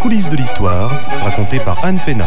coulisses de l'histoire, racontées par Anne Pénat.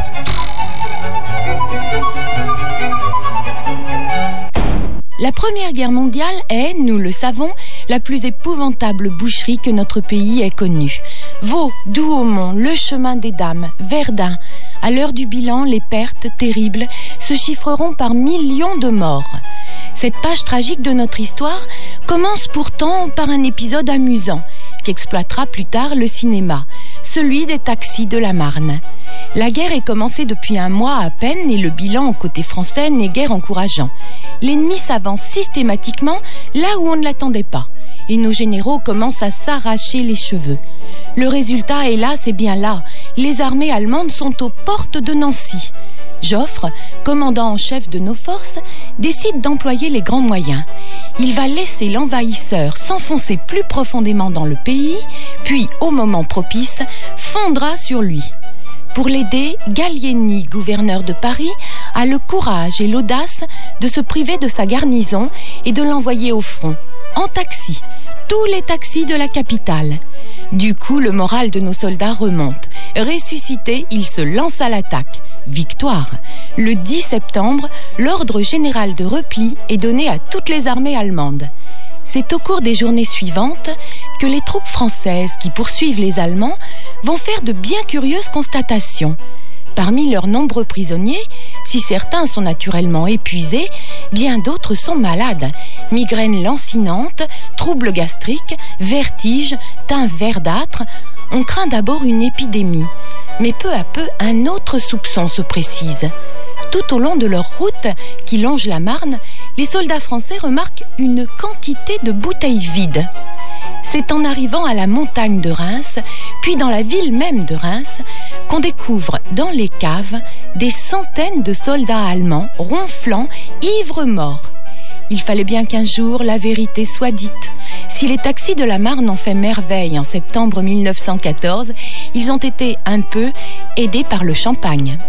La Première Guerre mondiale est, nous le savons, la plus épouvantable boucherie que notre pays ait connue. Vaux, Douaumont, le chemin des Dames, Verdun. À l'heure du bilan, les pertes terribles se chiffreront par millions de morts. Cette page tragique de notre histoire commence pourtant par un épisode amusant qu'exploitera plus tard le cinéma, celui des taxis de la Marne. La guerre est commencée depuis un mois à peine et le bilan côté français n'est guère encourageant. L'ennemi s'avance systématiquement là où on ne l'attendait pas et nos généraux commencent à s'arracher les cheveux. Le résultat, hélas, est bien là. Les armées allemandes sont aux portes de Nancy. Joffre, commandant en chef de nos forces, décide d'employer les grands moyens. Il va laisser l'envahisseur s'enfoncer plus profondément dans le pays, puis, au moment propice, fondra sur lui. Pour l'aider, Gallieni, gouverneur de Paris, a le courage et l'audace de se priver de sa garnison et de l'envoyer au front, en taxi, tous les taxis de la capitale. Du coup, le moral de nos soldats remonte. Ressuscité, ils se lancent à l'attaque. Victoire. Le 10 septembre, l'ordre général de repli est donné à toutes les armées allemandes. C'est au cours des journées suivantes que les troupes françaises qui poursuivent les Allemands vont faire de bien curieuses constatations. Parmi leurs nombreux prisonniers, si certains sont naturellement épuisés, bien d'autres sont malades. Migraines lancinantes, troubles gastriques, vertiges, teint verdâtre. On craint d'abord une épidémie. Mais peu à peu, un autre soupçon se précise. Tout au long de leur route qui longe la Marne, les soldats français remarquent une quantité de bouteilles vides. C'est en arrivant à la montagne de Reims, puis dans la ville même de Reims, qu'on découvre dans les caves des centaines de soldats allemands ronflants, ivres morts. Il fallait bien qu'un jour la vérité soit dite. Si les taxis de la Marne ont fait merveille en septembre 1914, ils ont été un peu aidés par le champagne.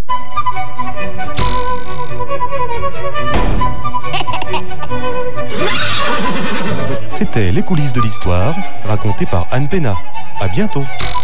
C'était les coulisses de l'histoire, racontées par Anne Pénat. À bientôt.